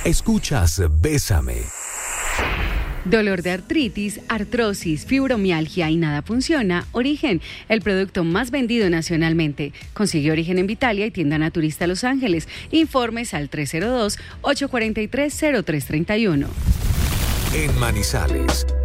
Escuchas Bésame. Dolor de artritis, artrosis, fibromialgia y nada funciona. Origen, el producto más vendido nacionalmente. Consigue Origen en Vitalia y tienda naturista Los Ángeles. Informes al 302-843-0331. En Manizales.